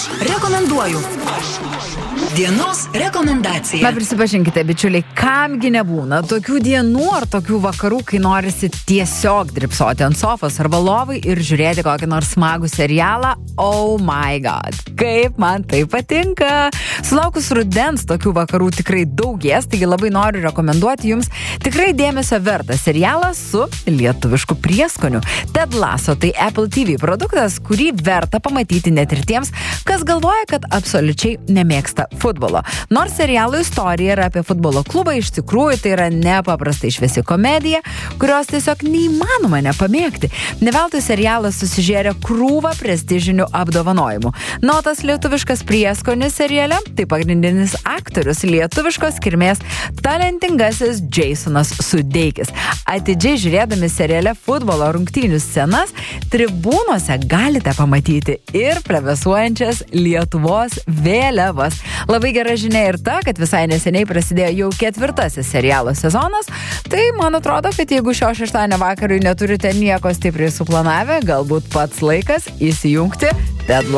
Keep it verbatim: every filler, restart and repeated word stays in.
Aš rekomenduoju. Dienos rekomendacija. Na, prisipažinkite, bičiuliai, kamgi nebūna tokių dienų ar tokių vakarų, kai norisi tiesiog dripsoti ant sofos arba lovai ir žiūrėti kokį nors smagų serialą. Oh my god, kaip man tai patinka. Sulaukus rudens tokių vakarų tikrai daugės, taigi labai noriu rekomenduoti jums tikrai dėmesio vertą serialą su lietuvišku prieskoniu. Ted Lasso tai Apple T V produktas, kurį verta pamatyti net ir tiems, kas galvoja, kad absoliučiai nemėgsta futbolo. Nors serialo istorija yra apie futbolo klubą, iš tikrųjų tai yra nepaprastai šviesi komedija, kurios tiesiog neįmanoma nepamėgti. Neveltui serialas susižėrė krūvą prestižinių apdovanojimų. Na, tas lietuviškas prieskonis seriale, tai pagrindinis aktorius lietuviškos kilmės talentingasis Jasonas Sudeikis. Atidžiai žiūrėdami seriale futbolo rungtynių scenas, tribūnose galite pamatyti ir plevėsuojančias Lietuvos vėliavas. Labai gera žinia ir ta, kad visai neseniai prasidėjo jau ketvirtasis serialo sezonas, tai man atrodo, kad jeigu šio šeštadienio vakarui neturite nieko stipriai suplanavę, galbūt pats laikas įsijungti Ted